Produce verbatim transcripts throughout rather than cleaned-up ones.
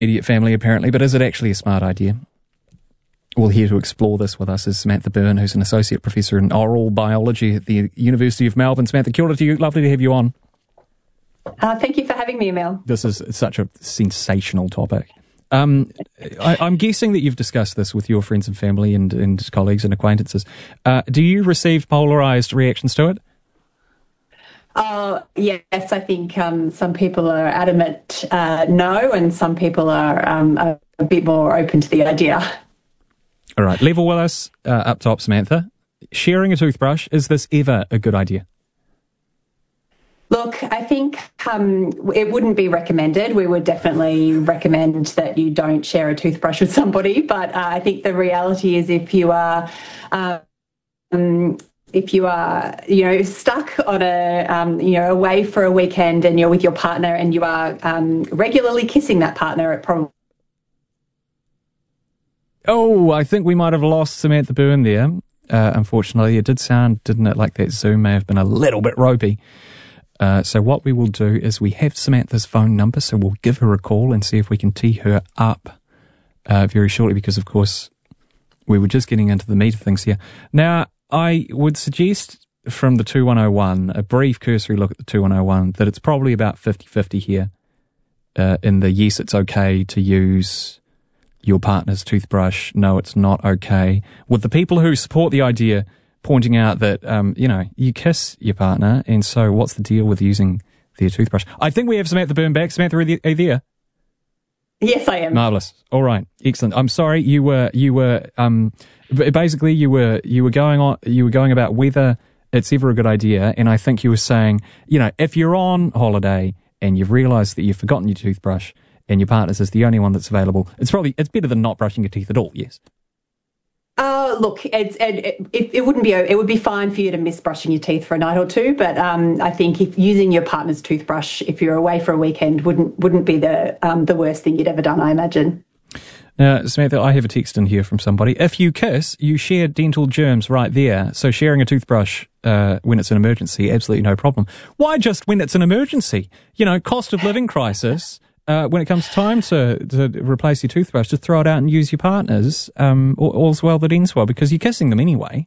immediate family, apparently, but is it actually a smart idea? Well, here to explore this with us is Samantha Byrne, who's an associate professor in oral biology at the University of Melbourne. Samantha, kia ora to you. Lovely to have you on. Uh, thank you for having me, Emil. This is such a sensational topic. Um, I, I'm guessing that you've discussed this with your friends and family and, and colleagues and acquaintances. Uh, do you receive polarised reactions to it? Uh, yes, I think um, some people are adamant uh, no, and some people are um, a, a bit more open to the idea. All right, level with us uh, up top, Samantha. Sharing a toothbrush, is this ever a good idea? Look, I think um, it wouldn't be recommended. We would definitely recommend that you don't share a toothbrush with somebody. But uh, I think the reality is if you are... Um, If you are, you know, stuck on a, um, you know, away for a weekend and you're with your partner and you are um, regularly kissing that partner, it probably... Oh, I think we might have lost Samantha Byrne there. Uh, unfortunately, it did sound, didn't it, like that Zoom may have been a little bit ropey. Uh, so what we will do is we have Samantha's phone number, so we'll give her a call and see if we can tee her up uh, very shortly, because, of course, we were just getting into the meat of things here. Now, I would suggest from the two one oh one, a brief cursory look at the two one oh one, that it's probably about fifty-fifty here uh, in the yes, it's okay to use your partner's toothbrush, no, it's not okay, with the people who support the idea pointing out that, um, you know, you kiss your partner, and so what's the deal with using their toothbrush? I think we have Samantha Byrne back. Samantha, are you there? Yes, I am. Marvellous. All right. Excellent. I'm sorry, you were, you were, um, basically you were, you were going on, you were going about whether it's ever a good idea. And I think you were saying, you know, if you're on holiday and you've realised that you've forgotten your toothbrush and your partner's is the only one that's available, it's probably, it's better than not brushing your teeth at all. Yes. Uh, look, it's, it, it, it wouldn't be, it would be fine for you to miss brushing your teeth for a night or two. But um, I think if using your partner's toothbrush, if you're away for a weekend, wouldn't wouldn't be the um, the worst thing you'd ever done, I imagine. Now, Samantha, I have a text in here from somebody. If you kiss, you share dental germs right there. So sharing a toothbrush uh, when it's an emergency, absolutely no problem. Why just when it's an emergency? You know, cost of living crisis. Uh, when it comes time to, to replace your toothbrush, just throw it out and use your partner's. Um, all, all's well that ends well, because you're kissing them anyway.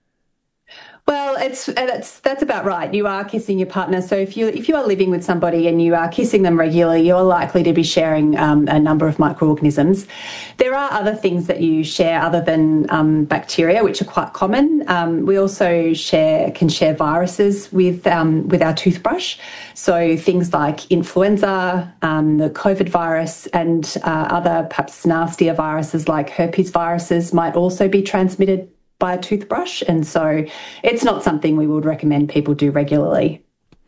Well, it's that's that's about right. You are kissing your partner. So if you if you are living with somebody and you are kissing them regularly, you're likely to be sharing um, a number of microorganisms. There are other things that you share other than um, bacteria, which are quite common. Um, we also share can share viruses with um, with our toothbrush. So things like influenza, um, the COVID virus, and uh, other perhaps nastier viruses like herpes viruses might also be transmitted by a toothbrush, and so it's not something we would recommend people do regularly.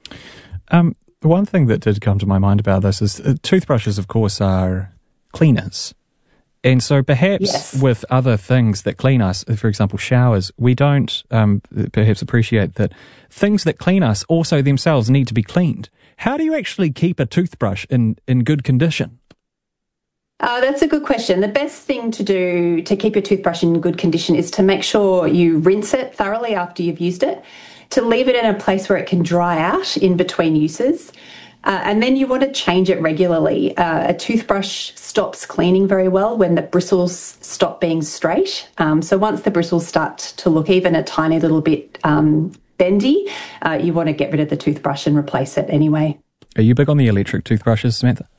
Um, one thing that did come to my mind about this is uh, toothbrushes, of course, are cleaners. And so perhaps yes. with other things that clean us, for example, showers, we don't um, perhaps appreciate that things that clean us also themselves need to be cleaned. How do you actually keep a toothbrush in, in good condition? Uh, that's a good question. The best thing to do to keep your toothbrush in good condition is to make sure you rinse it thoroughly after you've used it, to leave it in a place where it can dry out in between uses, uh, and then you want to change it regularly. Uh, a toothbrush stops cleaning very well when the bristles stop being straight. Um, so once the bristles start to look even a tiny little bit um, bendy, uh, you want to get rid of the toothbrush and replace it anyway. Are you big on the electric toothbrushes, Samantha?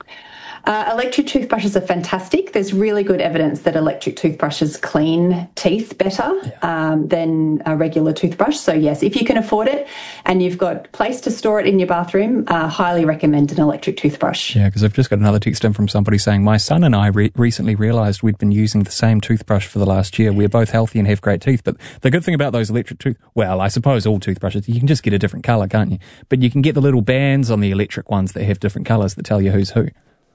Uh, electric toothbrushes are fantastic. There's really good evidence that electric toothbrushes clean teeth better yeah. um, than a regular toothbrush. So, yes, if you can afford it and you've got place to store it in your bathroom, uh, highly recommend an electric toothbrush. Yeah, because I've just got another text in from somebody saying, my son and I re- recently realised we'd been using the same toothbrush for the last year. We're both healthy and have great teeth. But the good thing about those electric tooth, well, I suppose all toothbrushes, you can just get a different colour, can't you? But you can get the little bands on the electric ones that have different colours that tell you who's who.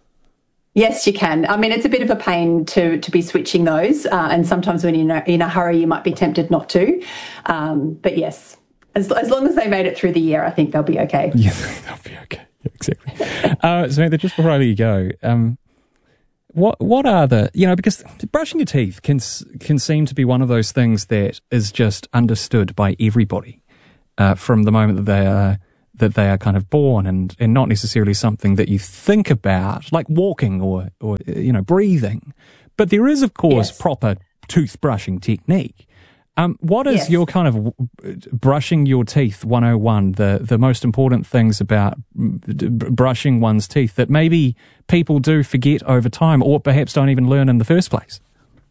Yes, you can. I mean, it's a bit of a pain to to be switching those, uh, and sometimes when you're in a hurry, you might be tempted not to. Um, but yes, as as long as they made it through the year, I think they'll be okay. Yeah, they'll be okay. Yeah, exactly. uh, Samantha, just before I let you go, um, what what are the, you know, because brushing your teeth can can seem to be one of those things that is just understood by everybody uh, from the moment that they are that they are kind of born and, and not necessarily something that you think about, like walking or, or you know, breathing. But there is, of course, yes. proper toothbrushing technique. Um, what is yes. your kind of brushing your teeth one oh one, the, the most important things about brushing one's teeth that maybe people do forget over time or perhaps don't even learn in the first place?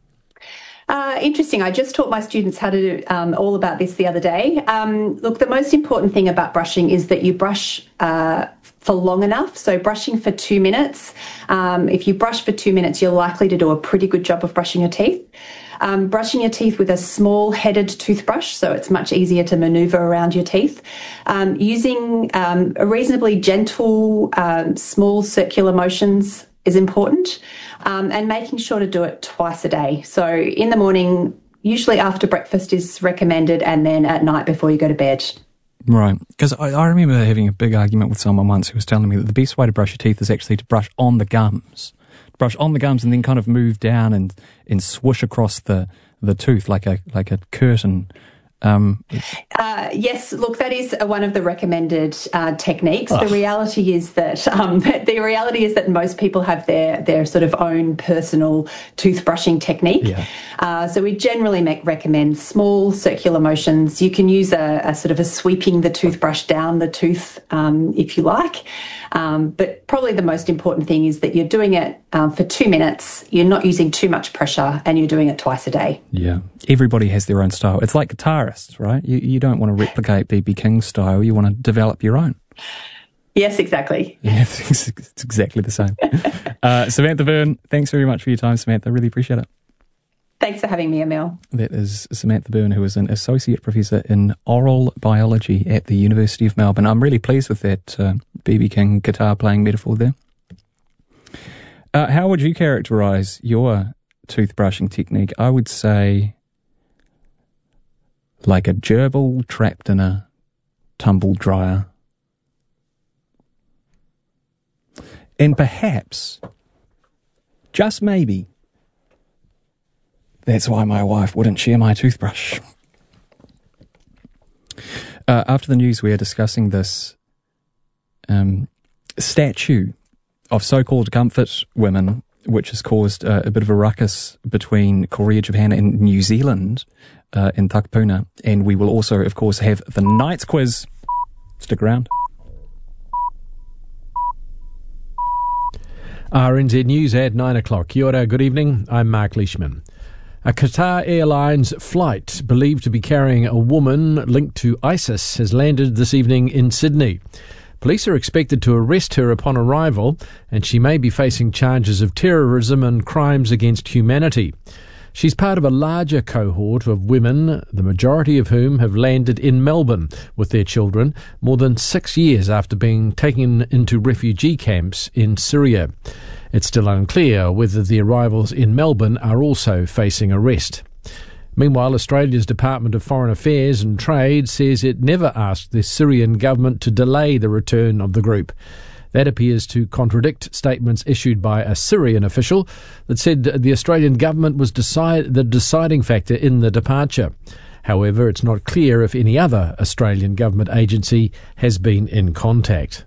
Uh, interesting. I just taught my students how to do um, all about this the other day. Um, look, the most important thing about brushing is that you brush uh, for long enough. So brushing for two minutes. Um, if you brush for two minutes, you're likely to do a pretty good job of brushing your teeth. Um, brushing your teeth with a small headed toothbrush, so it's much easier to manoeuvre around your teeth. Um, using um, a reasonably gentle, um, small circular motions is important, um, and making sure to do it twice a day. So in the morning, usually after breakfast is recommended, and then at night before you go to bed. Right, because I, I remember having a big argument with someone once who was telling me that the best way to brush your teeth is actually to brush on the gums. Brush on the gums and then kind of move down and, and swoosh across the, the tooth like a like a curtain. Um, uh, yes, look, that is one of the recommended uh, techniques. Oh. The reality is that um, the reality is that most people have their their sort of own personal toothbrushing technique. Yeah. Uh, so we generally make recommend small circular motions. You can use a, a sort of a sweeping the toothbrush down the tooth um, if you like. Um, but probably the most important thing is that you're doing it um, for two minutes, you're not using too much pressure, and you're doing it twice a day. Yeah. Everybody has their own style. It's like guitarists, right? You, you don't want to replicate B B King's style. You want to develop your own. Yes, exactly. Yeah, it's, it's exactly the same. uh, Samantha Byrne, thanks very much for your time, Samantha. I really appreciate it. Thanks for having me, Emil. That is Samantha Byrne, who is an Associate Professor in Oral Biology at the University of Melbourne. I'm really pleased with that uh, B B King guitar playing metaphor there. Uh, how would you characterise your toothbrushing technique? I would say like a gerbil trapped in a tumble dryer. And perhaps, just maybe, that's why my wife wouldn't share my toothbrush. Uh, after the news, we are discussing this um, statue of so-called comfort women, which has caused uh, a bit of a ruckus between Korea, Japan and New Zealand uh, in Takapuna. And we will also, of course, have the Night's Quiz. Stick around. R N Z News at nine o'clock. Kia ora, good evening. I'm Mark Leishman. A Qatar Airlines flight believed to be carrying a woman linked to ISIS has landed this evening in Sydney. Police are expected to arrest her upon arrival, and she may be facing charges of terrorism and crimes against humanity. She's part of a larger cohort of women, the majority of whom have landed in Melbourne with their children more than six years after being taken into refugee camps in Syria. It's still unclear whether the arrivals in Melbourne are also facing arrest. Meanwhile, Australia's Department of Foreign Affairs and Trade says it never asked the Syrian government to delay the return of the group. That appears to contradict statements issued by a Syrian official that said the Australian government was decide, the deciding factor in the departure. However, it's not clear if any other Australian government agency has been in contact.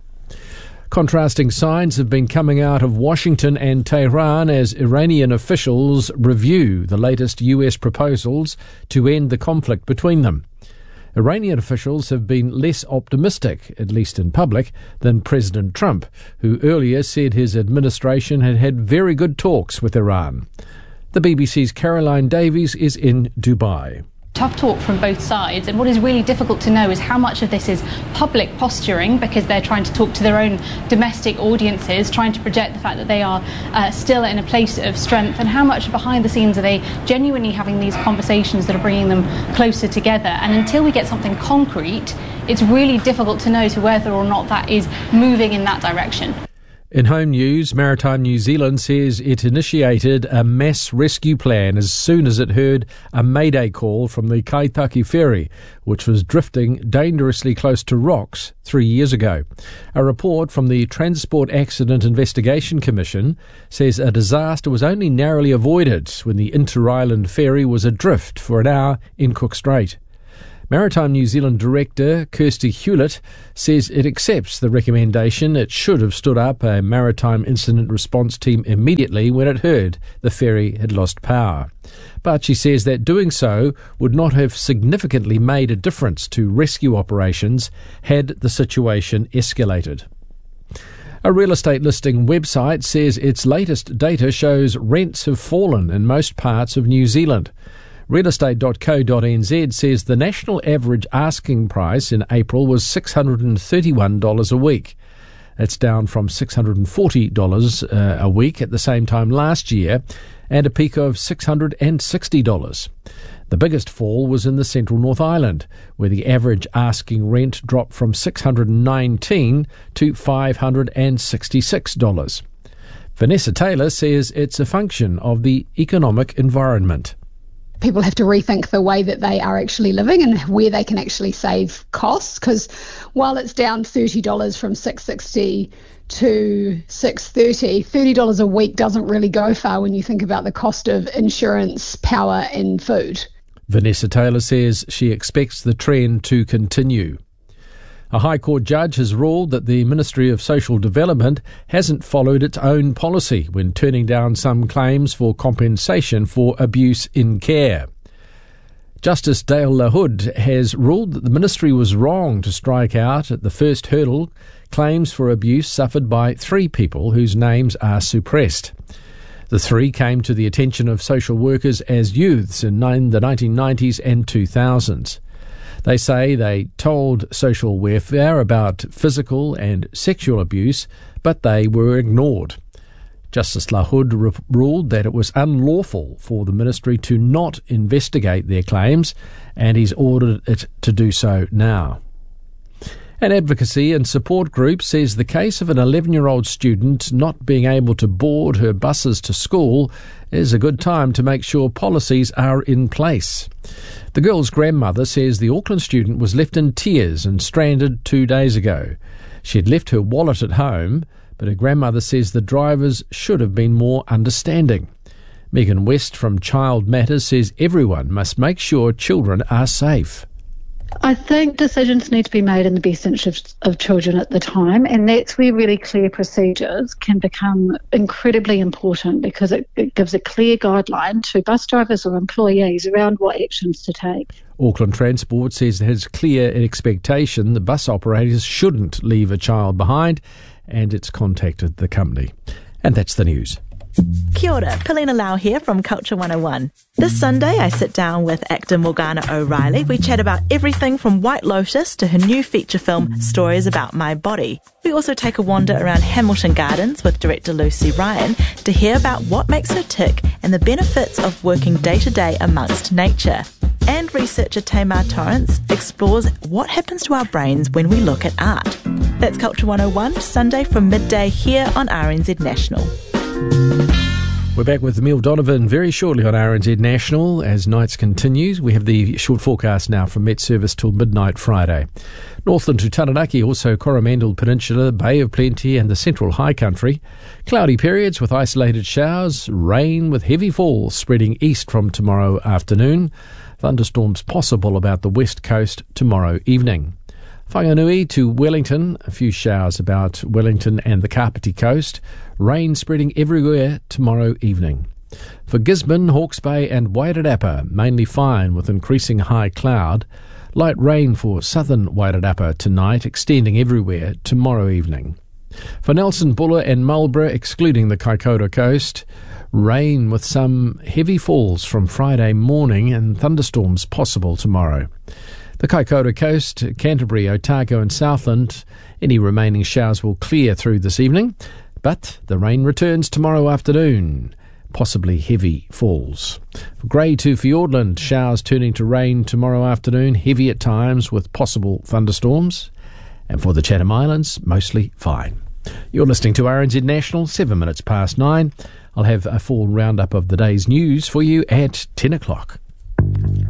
Contrasting signs have been coming out of Washington and Tehran as Iranian officials review the latest U S proposals to end the conflict between them. Iranian officials have been less optimistic, at least in public, than President Trump, who earlier said his administration had had very good talks with Iran. The B B C's Caroline Davies is in Dubai. Tough talk from both sides, and what is really difficult to know is how much of this is public posturing because they're trying to talk to their own domestic audiences, trying to project the fact that they are uh, still in a place of strength, and how much behind the scenes are they genuinely having these conversations that are bringing them closer together. And until we get something concrete, it's really difficult to know to whether or not that is moving in that direction. In home news, Maritime New Zealand says it initiated a mass rescue plan as soon as it heard a mayday call from the Kaitaki ferry, which was drifting dangerously close to rocks three years ago. A report from the Transport Accident Investigation Commission says a disaster was only narrowly avoided when the inter-island ferry was adrift for an hour in Cook Strait. Maritime New Zealand Director Kirsty Hewlett says it accepts the recommendation. It should have stood up a maritime incident response team immediately when it heard the ferry had lost power. But she says that doing so would not have significantly made a difference to rescue operations had the situation escalated. A real estate listing website says its latest data shows rents have fallen in most parts of New Zealand. real estate dot co dot n z says the national average asking price in April was six hundred thirty-one dollars a week. That's down from six hundred forty dollars uh, a week at the same time last year, and a peak of six hundred sixty dollars. The biggest fall was in the Central North Island, where the average asking rent dropped from six hundred nineteen dollars to five hundred sixty-six dollars. Vanessa Taylor says it's a function of the economic environment. People have to rethink the way that they are actually living and where they can actually save costs, because while it's down thirty dollars from six hundred sixty dollars to six hundred thirty dollars, thirty dollars a week doesn't really go far when you think about the cost of insurance, power and food. Vanessa Taylor says she expects the trend to continue. A High Court judge has ruled that the Ministry of Social Development hasn't followed its own policy when turning down some claims for compensation for abuse in care. Justice Dale LaHood has ruled that the ministry was wrong to strike out at the first hurdle claims for abuse suffered by three people whose names are suppressed. The three came to the attention of social workers as youths in the nineteen nineties and two thousands. They say they told social welfare about physical and sexual abuse, but they were ignored. Justice LaHood re- ruled that it was unlawful for the ministry to not investigate their claims, and he's ordered it to do so now. An advocacy and support group says the case of an eleven-year-old student not being able to board her buses to school is a good time to make sure policies are in place. The girl's grandmother says the Auckland student was left in tears and stranded two days ago. She had left her wallet at home, but her grandmother says the drivers should have been more understanding. Megan West from Child Matters says everyone must make sure children are safe. I think decisions need to be made in the best interest of children at the time, and that's where really clear procedures can become incredibly important, because it, it gives a clear guideline to bus drivers or employees around what actions to take. Auckland Transport says it has clear expectation the bus operators shouldn't leave a child behind, and it's contacted the company. And that's the news. Kia ora, Polina Lau here from Culture one oh one. This Sunday I sit down with actor Morgana O'Reilly. We chat about everything from White Lotus to her new feature film, Stories About My Body. We also take a wander around Hamilton Gardens with director Lucy Ryan to hear about what makes her tick and the benefits of working day to day amongst nature. And researcher Tamar Torrance explores what happens to our brains when we look at art. That's Culture one oh one, Sunday from midday here on R N Z National. We're back with Emile Donovan very shortly on R N Z National as nights continues. We have the short forecast now from Met Service till midnight Friday. Northland to Taranaki, also Coromandel Peninsula, Bay of Plenty and the Central High Country. Cloudy periods with isolated showers, rain with heavy falls spreading east from tomorrow afternoon. Thunderstorms possible about the west coast tomorrow evening. Whanganui to Wellington, a few showers about Wellington and the Kapiti coast. Rain spreading everywhere tomorrow evening. For Gisborne, Hawke's Bay and Wairarapa, mainly fine with increasing high cloud. Light rain for southern Wairarapa tonight, extending everywhere tomorrow evening. For Nelson, Buller and Marlborough, excluding the Kaikoura coast, rain with some heavy falls from Friday morning and thunderstorms possible tomorrow. The Kaikoura coast, Canterbury, Otago and Southland, any remaining showers will clear through this evening, but the rain returns tomorrow afternoon, possibly heavy falls. For Grey to Fiordland, showers turning to rain tomorrow afternoon, heavy at times with possible thunderstorms. And for the Chatham Islands, mostly fine. You're listening to R N Z National, seven minutes past nine. I'll have a full roundup of the day's news for you at ten o'clock.